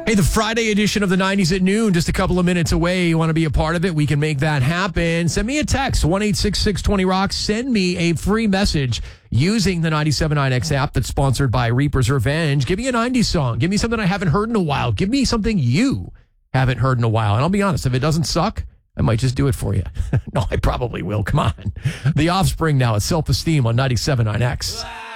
Hey, the Friday edition of the 90s at noon, just a couple of minutes away. You want to be a part of it? We can make that happen. Send me a text, 1-866-20-ROCK. Send me a free message using the 97.9X app that's sponsored by Reaper's Revenge. Give me a 90s song. Give me something I haven't heard in a while. Give me something you haven't heard in a while. And I'll be honest, if it doesn't suck, I might just do it for you. No, I probably will. Come on. The Offspring now at Self-Esteem on 97.9X.